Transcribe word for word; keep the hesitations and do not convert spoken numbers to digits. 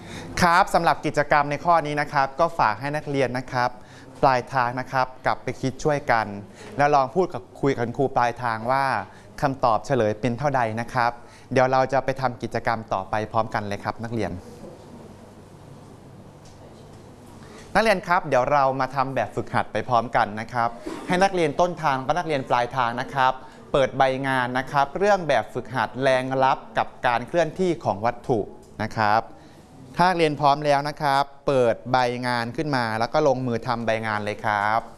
ครับสำหรับกิจกรรมในข้อนี้นะครับก็ฝากให้นักเรียนนะครับปลายทางนะครับกลับไปคิดช่วยกันแล้วลองพูดกับคุยกับครูปลายทางว่าคำตอบเฉลยเป็นเท่าใดนะครับเดี๋ยวเราจะไปทำกิจกรรมต่อไปพร้อมกันเลยครับนักเรียนนักเรียนครับเดี๋ยวเรามาทำแบบฝึกหัดไปพร้อมกันนะครับให้นักเรียนต้นทางและนักเรียนปลายทางนะครับเปิดใบงานนะครับเรื่องแบบฝึกหัดแรงลับกับการเคลื่อนที่ของวัตถุนะครับถ้านักเรียนพร้อมแล้วนะครับเปิดใบงานขึ้นมาแล้วก็ลงมือทำใบงานเลยครับ